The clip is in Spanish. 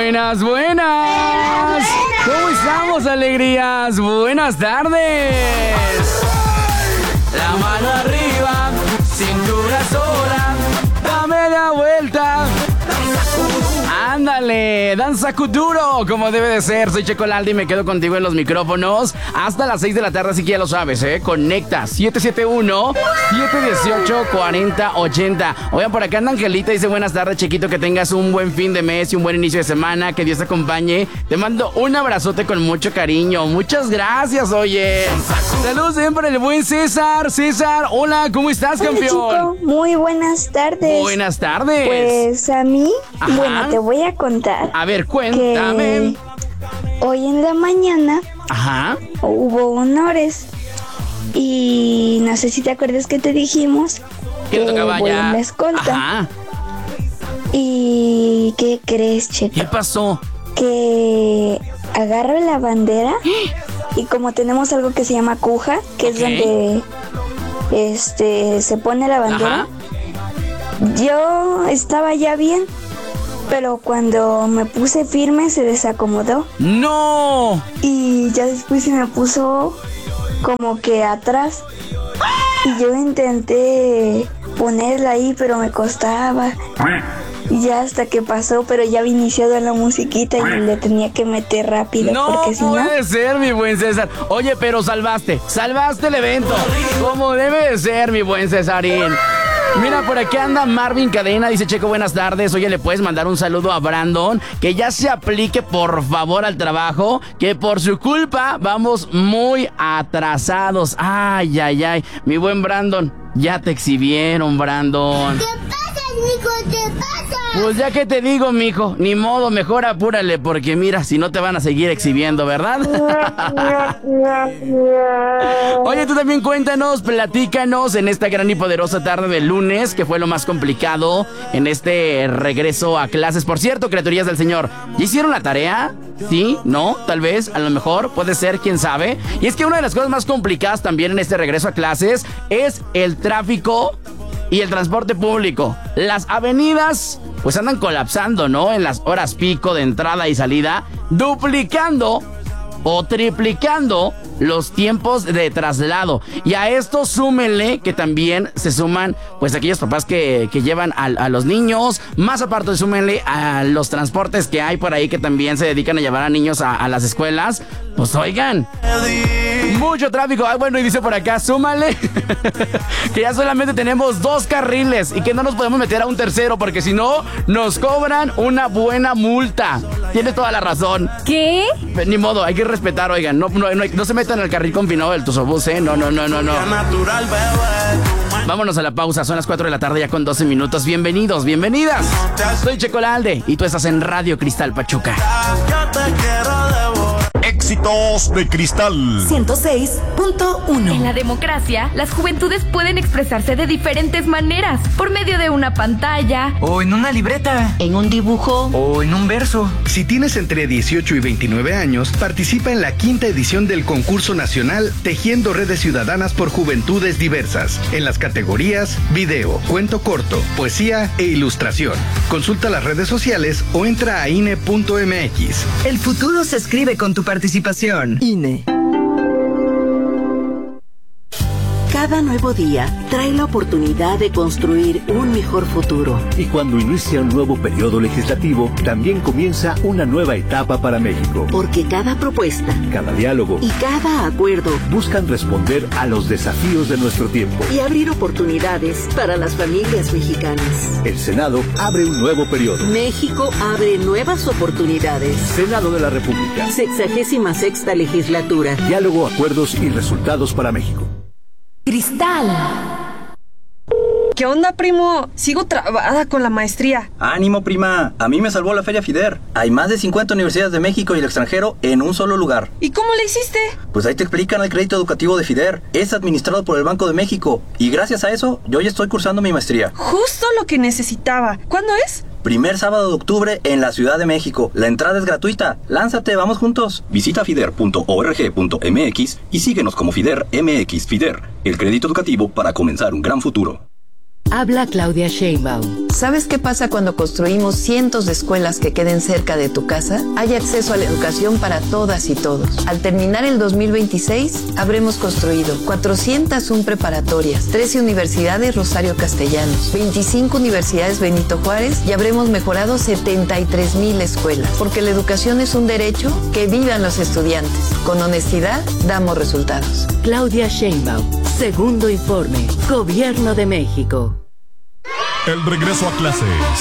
Buenas, buenas. ¿Cómo estamos, alegrías? Buenas tardes. La mano arriba, cintura sola, dame la vuelta. Ándale, danza Kuduro, como debe de ser. Soy Checolalde y me quedo contigo en los micrófonos hasta las 6 de la tarde, así que ya lo sabes, Conecta 771-718-4080. Oigan, por acá anda Angelita, dice buenas tardes, Chequito, que tengas un buen fin de mes y un buen inicio de semana, que Dios te acompañe. Te mando un abrazote con mucho cariño. Muchas gracias, oye. Saludos siempre el buen César. César, hola, ¿cómo estás, campeón? Hola, chico, muy buenas tardes. Buenas tardes. Pues a mí, Ajá. Bueno, te voy a contar. A ver, cuéntame. Hoy en la mañana Ajá. hubo honores y no sé si te acuerdas que te dijimos Que le tocaba voy ya. en la escolta. Ajá. ¿Y qué crees, Checo? ¿Qué pasó? Que agarro la bandera y como tenemos algo que se llama cuja, que Ok. es donde se pone la bandera. Ajá. Yo estaba ya bien, pero cuando me puse firme se desacomodó ¡No! y ya después se me puso como que atrás y yo intenté ponerla ahí, pero me costaba. Y ya hasta que pasó, pero ya había iniciado la musiquita y le tenía que meter rápido, No porque si no... puede ser, mi buen César. Oye, pero salvaste el evento. Como debe de ser, mi buen Cesarín. Mira, por aquí anda Marvin Cadena, dice Checo, buenas tardes. Oye, ¿le puedes mandar un saludo a Brandon? Que ya se aplique, por favor, al trabajo, que por su culpa vamos muy atrasados. Ay, ay, ay. Mi buen Brandon, ya te exhibieron, Brandon. ¿Qué pasa, Nico? ¿Qué pasa? Pues ya que te digo, mijo, ni modo, mejor apúrale, porque mira, si no te van a seguir exhibiendo, ¿verdad? Oye, tú también cuéntanos, platícanos en esta gran y poderosa tarde del lunes, que fue lo más complicado en este regreso a clases. Por cierto, criaturías del Señor, ¿ya hicieron la tarea? ¿Sí? ¿No? Tal vez, a lo mejor, puede ser, quién sabe. Y es que una de las cosas más complicadas también en este regreso a clases es el tráfico y el transporte público. Las avenidas pues andan colapsando, ¿no? En las horas pico de entrada y salida, duplicando o triplicando los tiempos de traslado. Y a esto súmenle que también se suman pues aquellos papás que llevan a los niños. Más aparte, súmenle a los transportes que hay por ahí que también se dedican a llevar a niños a las escuelas. Pues oigan, mucho tráfico. Ay, bueno, y dice por acá, súmale que ya solamente tenemos 2 carriles y que no nos podemos meter a un tercero, porque si no nos cobran una buena multa. Tienes toda la razón. ¿Qué? Ni modo, hay que respetar, oigan. No se metan al carril confinado del Tusobús, ¿eh? No. Vámonos a la pausa, son las 4 de la tarde ya con 12 minutos. Bienvenidos, bienvenidas. Soy Checolalde y tú estás en Radio Cristal Pachuca. Éxitos de Cristal 106.1. En la democracia, las juventudes pueden expresarse de diferentes maneras, por medio de una pantalla, o en una libreta, En un dibujo. o en un verso. Si tienes entre 18 y 29 años, participa en la 5ª edición del concurso nacional Tejiendo Redes Ciudadanas por Juventudes Diversas, en las categorías video, cuento corto, poesía e ilustración. Consulta las redes sociales o entra a INE.mx. El futuro se escribe con tu participación. INE. Cada nuevo día trae la oportunidad de construir un mejor futuro. Y cuando inicia un nuevo periodo legislativo, también comienza una nueva etapa para México. Porque cada propuesta, cada diálogo y cada acuerdo buscan responder a los desafíos de nuestro tiempo y abrir oportunidades para las familias mexicanas. El Senado abre un nuevo periodo. México abre nuevas oportunidades. Senado de la República. 66ª legislatura. Diálogo, acuerdos y resultados para México. Cristal. ¿Qué onda, primo? Sigo trabada con la maestría. Ánimo, prima. A mí me salvó la Feria FIDER. Hay más de 50 universidades de México y el extranjero en un solo lugar. ¿Y cómo le hiciste? Pues ahí te explican el crédito educativo de FIDER. Es administrado por el Banco de México. Y gracias a eso, yo ya estoy cursando mi maestría. Justo lo que necesitaba. ¿Cuándo es? Primer sábado de octubre en la Ciudad de México. La entrada es gratuita. Lánzate, vamos juntos. Visita fider.org.mx y síguenos como FIDER MX. FIDER, el crédito educativo para comenzar un gran futuro. Habla Claudia Sheinbaum. ¿Sabes qué pasa cuando construimos cientos de escuelas que queden cerca de tu casa? Hay acceso a la educación para todas y todos. Al terminar el 2026, habremos construido 401 preparatorias, 13 universidades Rosario Castellanos, 25 universidades Benito Juárez y habremos mejorado 73,000 escuelas. Porque la educación es un derecho, que vivan los estudiantes. Con honestidad, damos resultados. Claudia Sheinbaum. Segundo informe. Gobierno de México. El regreso a clases.